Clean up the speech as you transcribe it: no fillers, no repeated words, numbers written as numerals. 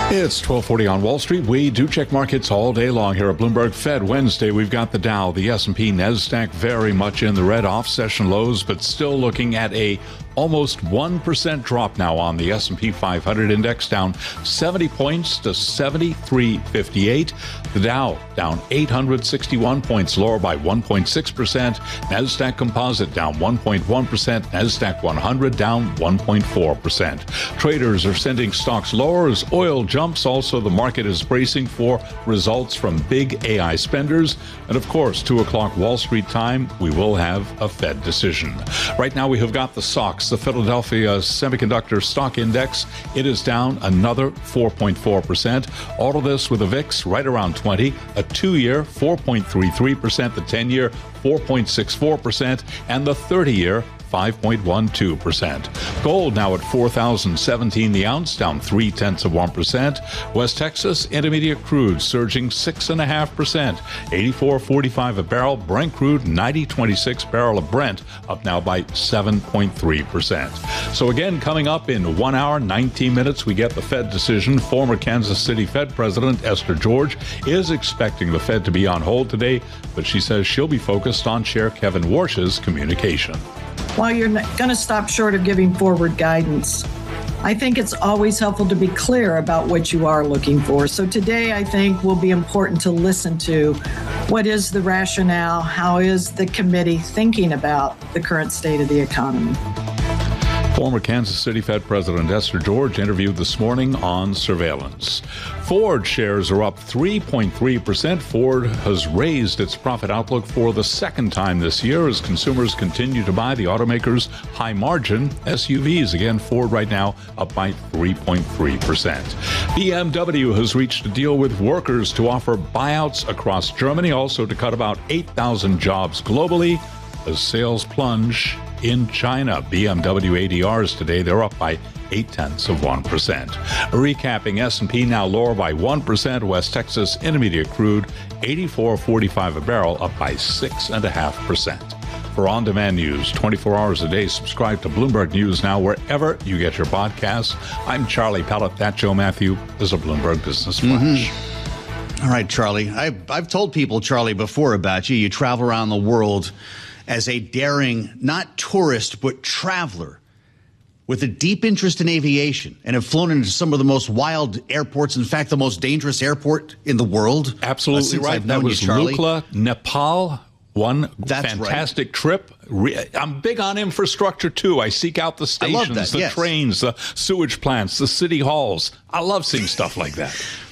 It's 12:40 on Wall Street. We do check markets all day long here at Bloomberg Fed Wednesday. We've got the Dow, the S&P, NASDAQ very much in the red, off session lows, but still looking at a almost 1% drop now on the S&P 500 index, down 70 points to 73.58. The Dow down 861 points, lower by 1.6%. NASDAQ Composite down 1.1%. NASDAQ 100 down 1.4%. Traders are sending stocks lower as oil jumps. Also, the market is bracing for results from big AI spenders. And of course, 2 o'clock Wall Street time, we will have a Fed decision. Right now, we have got the SOX, the Philadelphia Semiconductor Stock Index. It is down another 4.4%. All of this with a VIX right around 20, a 2-year 4.33%, the 10-year 4.64%, and the 30-year 5.12%. Gold now at $4,017 the ounce, down 0.3%. West Texas Intermediate crude surging 6.5%, 84.45 a barrel. Brent crude 90.26 barrel of Brent, up now by 7.3%. So again, coming up in 1 hour 19 minutes, we get the Fed decision. Former Kansas City Fed President Esther George is expecting the Fed to be on hold today, but she says she'll be focused on Chair Kevin Warsh's communication. While you're going to stop short of giving forward guidance, I think it's always helpful to be clear about what you are looking for. So today, I think, will be important to listen to what is the rationale, how is the committee thinking about the current state of the economy. Former Kansas City Fed President Esther George interviewed this morning on surveillance. Ford shares are up 3.3%. Ford has raised its profit outlook for the second time this year as consumers continue to buy the automaker's high-margin SUVs. Again, Ford right now up by 3.3%. BMW has reached a deal with workers to offer buyouts across Germany, also to cut about 8,000 jobs globally as sales plunge in China. BMW ADRs today, they're up by 0.8%. Recapping, S&P now lower by 1%. West Texas Intermediate crude 84.45 a barrel, up by 6.5%. For on-demand news 24 hours a day, subscribe to Bloomberg News Now wherever you get your podcasts. I'm Charlie Pellet. That Joe Matthew is a Bloomberg Business Flash. All right, Charlie. I've told people, Charlie, before about you. You travel around the world as a daring, not tourist, but traveler with a deep interest in aviation and have flown into some of the most wild airports, in fact, the most dangerous airport in the world. Absolutely right. That was Lukla, Nepal. One fantastic trip. I'm big on infrastructure, too. I seek out the stations, the trains, the sewage plants, the city halls. I love seeing stuff like that.